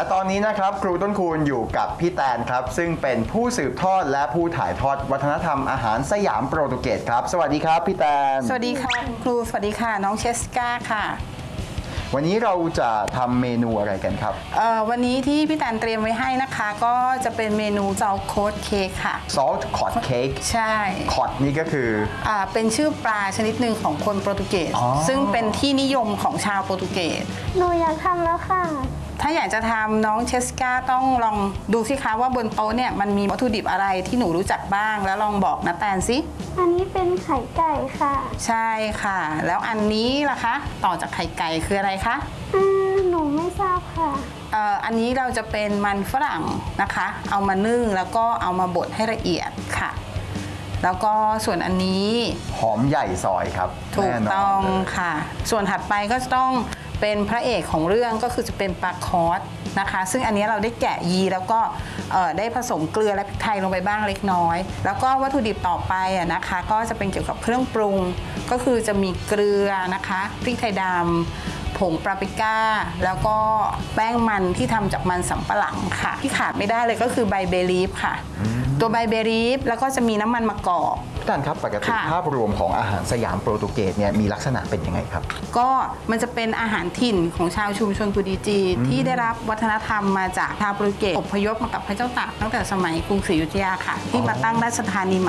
และตอนนี้นะครับครูต้นคูณอยู่กับพี่แตนครับซึ่งเป็นผู้สืบทอดและผู้ถ่ายทอดวัฒนธรรมอาหารสยามโปรตุเกสครับสวัสดีครับพี่แตนสวัสดีค่ะครูสวัสดีค่ะน้องเชสกาค่ะวันนี้เราจะทำเมนูอะไรกันครับวันนี้ที่พี่แตนเตรียมไว้ให้นะคะก็จะเป็นเมนูเจ้าโคดเค้กค่ะ Salt Cod Cake ใช่ Cod นี่ก็คือเป็นชื่อปลาชนิดหนึ่งของคนโปรตุเกสซึ่งเป็นที่นิยมของชาวโปรตุเกสหนูอยากทำแล้วค่ะถ้าอยากจะทำน้องเชสกาต้องลองดูสิคะว่าบนโต๊ะเนี่ยมันมีวัตถุดิบอะไรที่หนูรู้จักบ้างแล้วลองบอกนะแตนสิอันนี้เป็นไข่ไก่ค่ะใช่ค่ะแล้วอันนี้ล่ะคะต่อจากไข่ไก่คืออะไรคะหนูไม่ทราบค่ะอันนี้เราจะเป็นมันฝรั่งนะคะเอามานึ่งแล้วก็เอามาบดให้ละเอียดค่ะแล้วก็ส่วนอันนี้หอมใหญ่ซอยครับถูกต้องค่ะส่วนถัดไปก็จะต้องเป็นพระเอกของเรื่องก็คือจะเป็นปลาคอสนะคะซึ่งอันนี้เราได้แกะยีแล้วก็ได้ผสมเกลือและพริกไทยลงไปบ้างเล็กน้อยแล้วก็วัตถุดิบต่อไปนะคะก็จะเป็นเกี่ยวกับเครื่องปรุงก็คือจะมีเกลือนะคะพริกไทยดำผงปาปริก้าแล้วก็แป้งมันที่ทำจากมันสำปะหลังค่ะที่ขาดไม่ได้เลยก็คือใบเบลีฟค่ะตัวใบเบลีฟแล้วก็จะมีน้ำมันมะกอกพี่แตนครับปกติภาพรวมของอาหารสยามโปรตุเกสเนี่ยมีลักษณะเป็นยังไงครับก็มันจะเป็นอาหารถิ่นของชาวชุมชนกุดีจีนที่ได้รับวัฒนธรรมมาจากชาวโปรตุเกสอพยพมากับพระเจ้าตากตั้งแต่สมัยกรุงศรีอยุธยาค่ะที่มาตั้งราชธานีใหม่